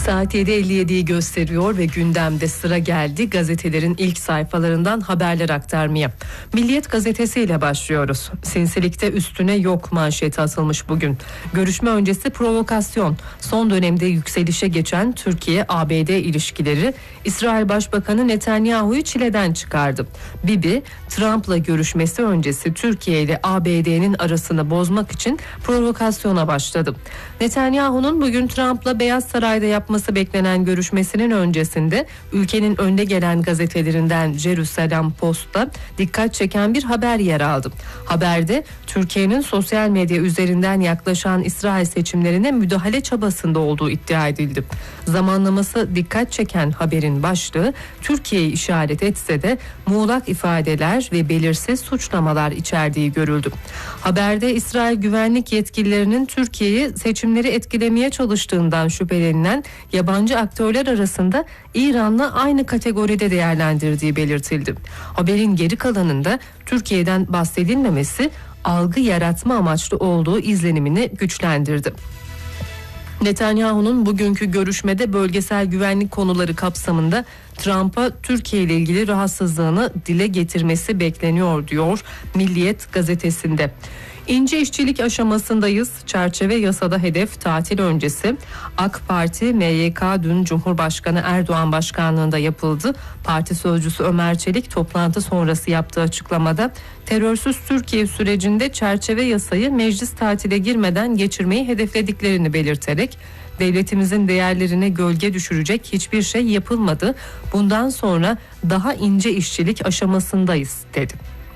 Saat 7.57'yi gösteriyor ve gündemde sıra geldi gazetelerin ilk sayfalarından haberler aktarmaya. Milliyet gazetesiyle başlıyoruz. Sinsilikte üstüne yok manşeti atılmış bugün. Görüşme öncesi provokasyon. Son dönemde yükselişe geçen Türkiye-ABD ilişkileri İsrail Başbakanı Netanyahu'yu çileden çıkardı. Bibi, Trump'la görüşmesi öncesi Türkiye ile ABD'nin arasını bozmak için provokasyona başladı. Netanyahu'nun bugün Trump'la Beyaz Saray'da yapması beklenen görüşmesinin öncesinde ülkenin önde gelen gazetelerinden Jerusalem Post'ta dikkat çeken bir haber yer aldı. Haberde Türkiye'nin sosyal medya üzerinden yaklaşan İsrail seçimlerine müdahale çabasında olduğu iddia edildi. Zamanlaması dikkat çeken haberin başlığı Türkiye'yi işaret etse de muğlak ifadeler ve belirsiz suçlamalar içerdiği görüldü. Haberde İsrail güvenlik yetkililerinin Türkiye'yi seçimleri etkilemeye çalıştığından şüphelenilen yabancı aktörler arasında İran'la aynı kategoride değerlendirdiği belirtildi. Haberin geri kalanında Türkiye'den bahsedilmemesi algı yaratma amaçlı olduğu izlenimini güçlendirdi. Netanyahu'nun bugünkü görüşmede bölgesel güvenlik konuları kapsamında Trump'a Türkiye ile ilgili rahatsızlığını dile getirmesi bekleniyor diyor Milliyet gazetesinde. İnce işçilik aşamasındayız. Çerçeve yasada hedef tatil öncesi. AK Parti MYK dün Cumhurbaşkanı Erdoğan başkanlığında yapıldı. Parti sözcüsü Ömer Çelik toplantı sonrası yaptığı açıklamada terörsüz Türkiye sürecinde çerçeve yasayı meclis tatile girmeden geçirmeyi hedeflediklerini belirterek devletimizin değerlerine gölge düşürecek hiçbir şey yapılmadı. Bundan sonra daha ince işçilik aşamasındayız dedi.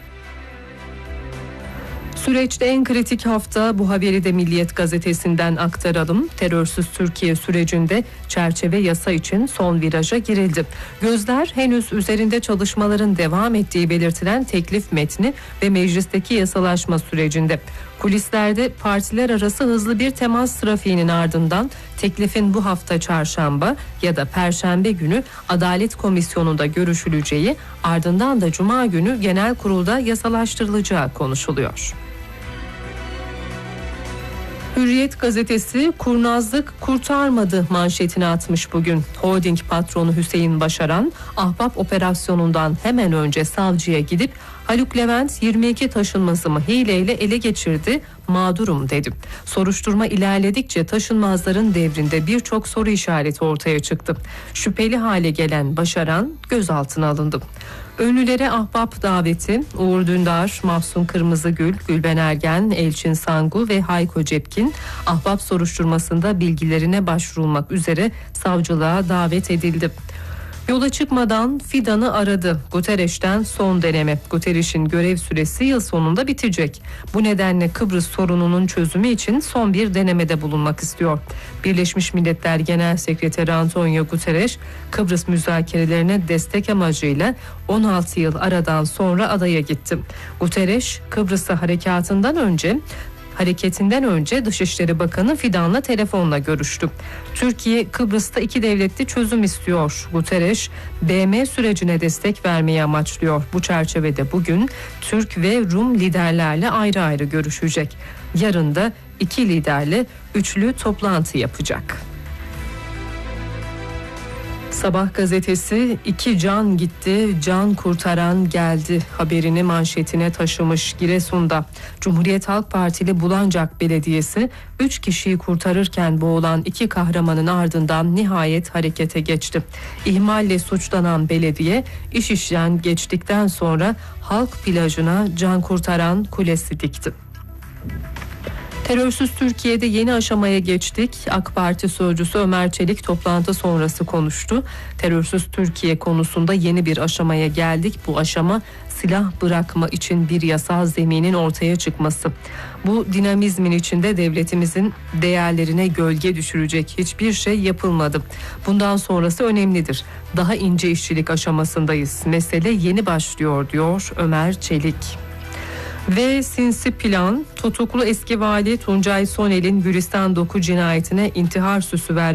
Süreçte en kritik hafta, bu haberi de Milliyet gazetesinden aktaralım. Terörsüz Türkiye sürecinde çerçeve yasa için son viraja girildi. Gözler henüz üzerinde çalışmaların devam ettiği belirtilen teklif metni ve meclisteki yasalaşma sürecinde. Kulislerde partiler arası hızlı bir temas trafiğinin ardından teklifin bu hafta çarşamba ya da perşembe günü Adalet Komisyonu'nda görüşüleceği, ardından da cuma günü genel kurulda yasalaştırılacağı konuşuluyor. Hürriyet gazetesi kurnazlık kurtarmadı manşetini atmış bugün. Holding patronu Hüseyin Başaran, Ahbap operasyonundan hemen önce savcıya gidip Haluk Levent 22 taşınmazımı hileyle ele geçirdi, mağdurum dedi. Soruşturma ilerledikçe taşınmazların devrinde birçok soru işareti ortaya çıktı. Şüpheli hale gelen Başaran gözaltına alındı. Ünlülere ahbap daveti Uğur Dündar, Mahsun Kırmızıgül, Gülben Ergen, Elçin Sangu ve Hayko Cepkin ahbap soruşturmasında bilgilerine başvurulmak üzere savcılığa davet edildi. Yola çıkmadan Fidan'ı aradı. Guterres'ten son deneme. Guterres'in görev süresi yıl sonunda bitecek. Bu nedenle Kıbrıs sorununun çözümü için son bir denemede bulunmak istiyor. Birleşmiş Milletler Genel Sekreteri Antonio Guterres, Kıbrıs müzakerelerine destek amacıyla 16 yıl aradan sonra adaya gitti. Guterres, Kıbrıs'a hareketinden önce Dışişleri Bakanı Fidan'la telefonla görüştü. Türkiye Kıbrıs'ta iki devletli çözüm istiyor. Guterres, BM sürecine destek vermeyi amaçlıyor. Bu çerçevede bugün Türk ve Rum liderlerle ayrı ayrı görüşecek. Yarın da iki liderle üçlü toplantı yapacak. Sabah gazetesi 2 can gitti, can kurtaran geldi haberini manşetine taşımış. Giresun'da Cumhuriyet Halk Partili Bulancak Belediyesi 3 kişiyi kurtarırken boğulan 2 kahramanın ardından nihayet harekete geçti. İhmalle suçlanan belediye iş işten geçtikten sonra halk plajına can kurtaran kulesi dikti. Terörsüz Türkiye'de yeni aşamaya geçtik. AK Parti sözcüsü Ömer Çelik toplantı sonrası konuştu. Terörsüz Türkiye konusunda yeni bir aşamaya geldik. Bu aşama silah bırakma için bir yasal zeminin ortaya çıkması. Bu dinamizmin içinde devletimizin değerlerine gölge düşürecek hiçbir şey yapılmadı. Bundan sonrası önemlidir. Daha ince işçilik aşamasındayız. Mesele yeni başlıyor diyor Ömer Çelik. Ve sinsi plan, tutuklu eski vali Tuncay Sonel'in Gülistan Doku cinayetine intihar süsü vermesi